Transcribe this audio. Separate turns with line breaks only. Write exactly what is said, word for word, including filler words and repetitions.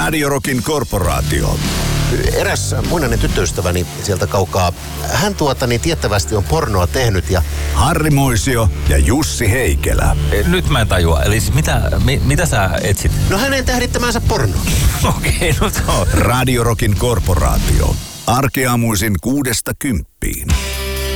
Radio Rockin korporaatio.
Eräs muinainen tyttöystäväni sieltä kaukaa, hän tuota niin tiettävästi on pornoa tehnyt ja...
Harri Moisio ja Jussi Heikelä.
Nyt mä en tajua. Eli siis mitä, mi, mitä sä etsit?
No hänen tähdittämänsä porno.
Okei, okay, no se on.
Radio Rockin korporaatio. Arkeaamuisin kuudesta kymppiin.